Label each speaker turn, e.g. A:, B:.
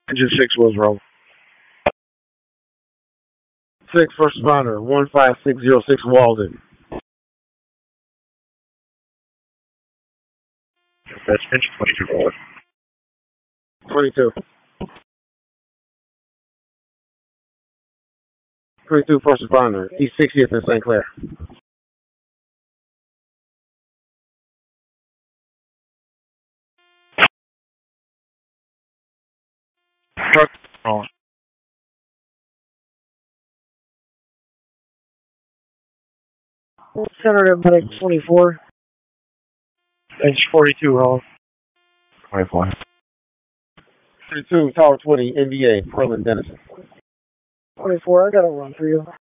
A: Engine 6 was roll. 6 first responder, 15606 Walden.
B: That's engine 22 rolling.
A: 22. 22 first responder, East 60th in St. Clair.
B: Truck rolling.
C: Center of Medic 24.
B: Engine 42 rolling. 24.
A: 32 Tower 20 NBA, Portland Dennison.
C: 24, I got a run for you.